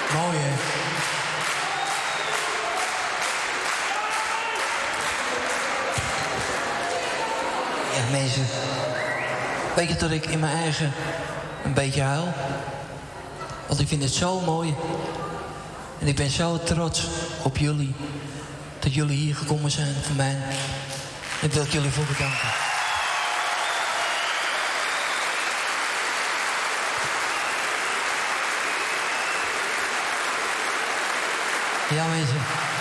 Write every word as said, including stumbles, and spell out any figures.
Mooi, hè? Ja, mensen. Weet je dat ik in mijn eigen een beetje huil? Want ik vind het zo mooi. En ik ben zo trots op jullie. Dat jullie hier gekomen zijn voor mij. En daar wil ik jullie voor bedanken. Ja, mensen.